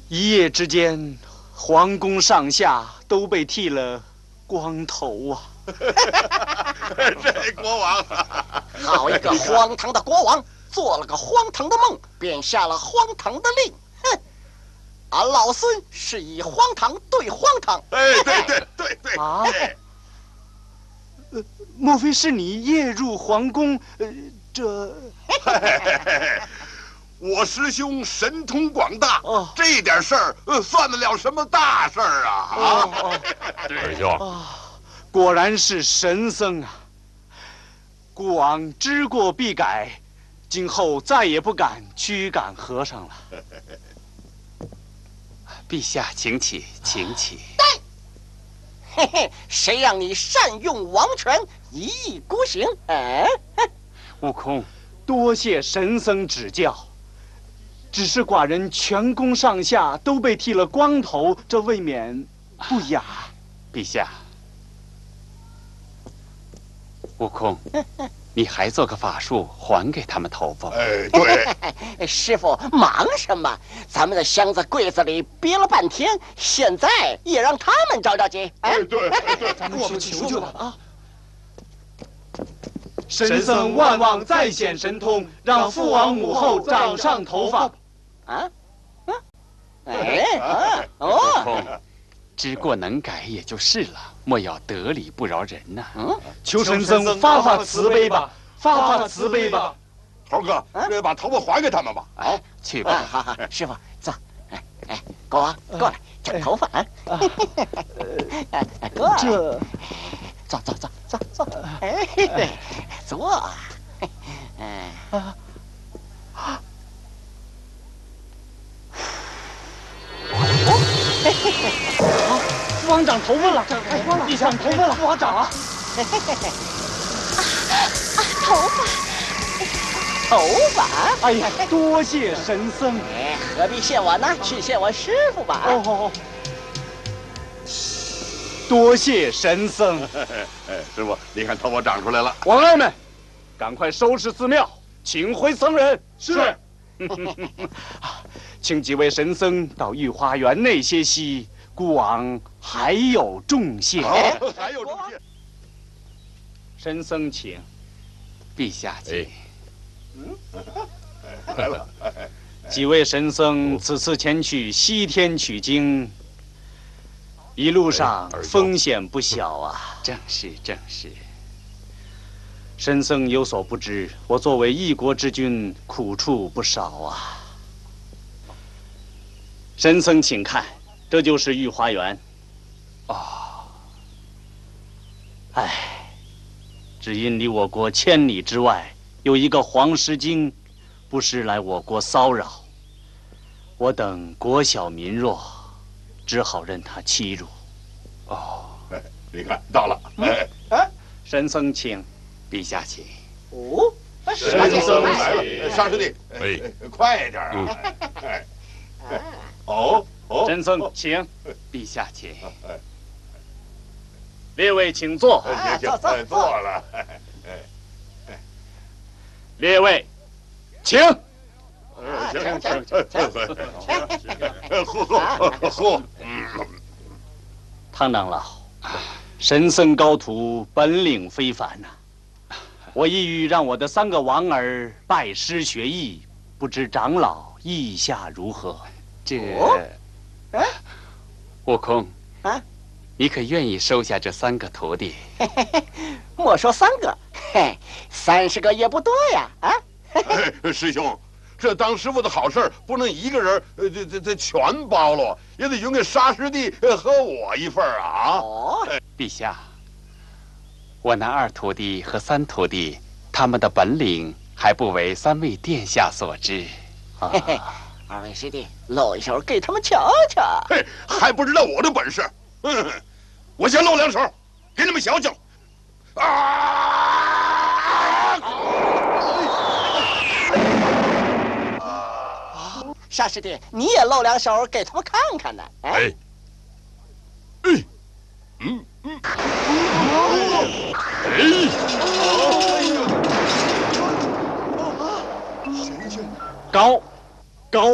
一夜之间，皇宫上下都被剃了光头啊！ 这国王， 好一个荒唐的国王，做了个荒唐的梦，便下了荒唐的令。哼！俺老孙是以荒唐对荒唐。 哎，对啊！莫非是你夜入皇宫？这…… 我师兄神通广大， 哦， 这点事儿算得了什么大事儿啊？ 师兄啊，果然是神僧啊！孤王知过必改，今后再也不敢驱赶和尚了。 陛下，请起，请起。 嘿嘿，谁让你善用王权，一意孤行？ 悟空，多谢神僧指教。只是寡人全宫上下都被剃了光头，这未免不雅。 陛下，悟空，你还做个法术还给他们头发。 哎，对。 师傅忙什么？咱们的箱子柜子里憋了半天，现在也让他们着急。 哎，对， 咱们去求求他啊！神僧万望再显神通，让父王母后长上头发。 悟空，知过能改也就是了，莫要得理不饶人呐。 求神僧发发慈悲吧，发发慈悲吧。 猴哥，把头发还给他们吧。 好，去吧。 好，师傅坐。国王过来剪头发啊！过来，坐。哎，坐。 父王长头发了，你长头发了，父王长了。 头发？ 哎呀，多谢神僧。 何必谢我呢？去谢我师傅吧。 哦，多谢神僧。 师傅，你看头发长出来了。 王儿们，赶快收拾寺庙，请回僧人。 是。 请几位神僧到御花园内歇息，孤王还有重谢。 还有重谢。 神僧请。 陛下请。 来了。 几位神僧此次前去西天取经，一路上风险不小啊。 正是。 神僧有所不知，我作为一国之君，苦处不少啊。神僧请看，这就是御花园。唉，只因离我国千里之外有一个黄狮精，不时来我国骚扰，我等国小民弱，只好任他欺辱。 你看到了。 神僧请。 陛下请。 神僧来了，沙师弟，快点啊！ 神僧请。 陛下请。 列位请坐。 坐了。 列位，请。 喝。 汤长老，神僧高徒本领非凡呐。我意欲让我的3个王儿拜师学艺，不知长老意下如何？ 悟空，你可愿意收下这3个徒弟？ 莫说3个，30个也不多呀！ 师兄，这当师傅的好事不能一个人这全包了，也得匀给沙师弟和我一份啊！ 陛下，我那2徒弟和3徒弟，他们的本领还不为3位殿下所知。 2位师弟，露一手给他们瞧瞧。 还不知道我的本事？我先露2手，给你们瞧瞧。 沙师弟，你也露2手给他们看看呢。 高。